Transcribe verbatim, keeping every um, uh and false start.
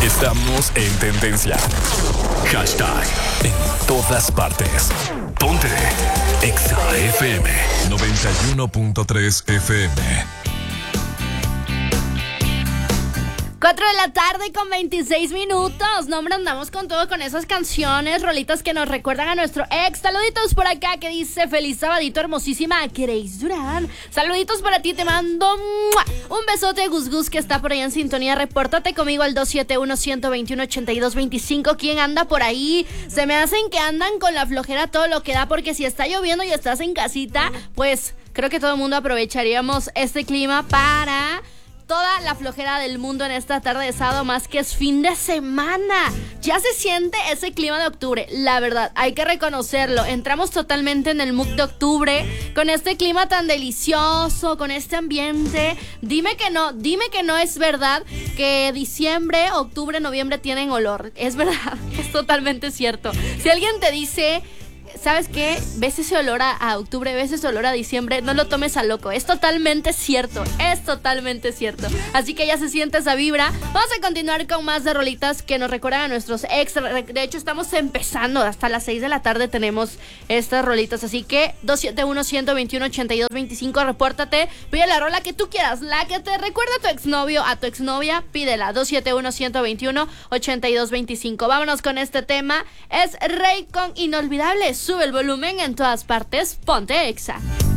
Estamos en tendencia. Hashtag en todas partes. Ponte Exa F M noventa y uno punto tres F M. cuatro de la tarde con veintiséis minutos. No, hombre, andamos con todo con esas canciones, rolitas que nos recuerdan a nuestro ex. Saluditos por acá que dice: feliz sabadito, hermosísima Grace Durán. Saluditos para ti, te mando ¡mua! Un besote, Gus Gus, que está por ahí en sintonía. Repórtate conmigo al dos siete uno, uno dos uno, ocho dos dos cinco. ¿Quién anda por ahí? Se me hacen que andan con la flojera todo lo que da, porque si está lloviendo y estás en casita, pues creo que todo el mundo aprovecharíamos este clima para toda la flojera del mundo en esta tarde de sábado, más que es fin de semana. Ya se siente ese clima de octubre, la verdad, hay que reconocerlo. Entramos totalmente en el mood de octubre, con este clima tan delicioso, con este ambiente. Dime que no, dime que no es verdad que diciembre, octubre, noviembre tienen olor. Es verdad, es totalmente cierto. Si alguien te dice: ¿sabes qué? ¿Ves ese olor a, a octubre? ¿Ves ese olor a diciembre? No lo tomes a loco. Es totalmente cierto. Es totalmente cierto. Así que ya se siente esa vibra. Vamos a continuar con más de rolitas que nos recuerdan a nuestros ex. De hecho, estamos empezando. Hasta las seis de la tarde tenemos estas rolitas. Así que dos siete uno, uno dos uno, ocho dos dos cinco. Repórtate. Pide la rola que tú quieras. La que te recuerda a tu exnovio, a tu exnovia. Pídela. dos siete uno, uno dos uno, ocho dos dos cinco. Vámonos con este tema. Es Rey con Inolvidables. Sube el volumen en todas partes. Ponte Exa.